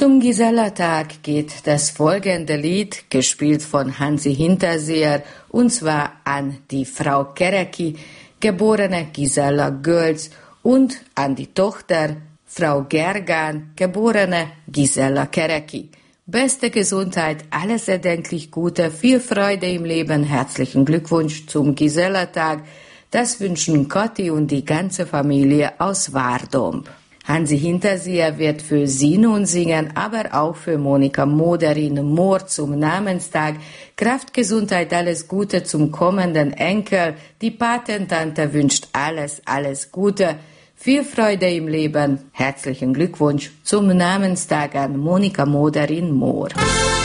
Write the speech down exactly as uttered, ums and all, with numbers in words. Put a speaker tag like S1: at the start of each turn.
S1: Zum Gisellertag geht das folgende Lied, gespielt von Hansi Hinterseher, und zwar an die Frau Kerecki, geborene Gisela Gölz, und an die Tochter Frau Gergan, geborene Gisela Kerecki. Beste Gesundheit, alles erdenklich Gute, viel Freude im Leben, herzlichen Glückwunsch zum Gisellertag. Das wünschen Kotti und die ganze Familie aus Wardomp. Hansi Hinterseher wird für sie nun singen, aber auch für Monika Moderin Mohr zum Namenstag. Kraft, Gesundheit, alles Gute zum kommenden Enkel. Die Patentante wünscht alles, alles Gute. Viel Freude im Leben. Herzlichen Glückwunsch zum Namenstag an Monika Moderin Mohr.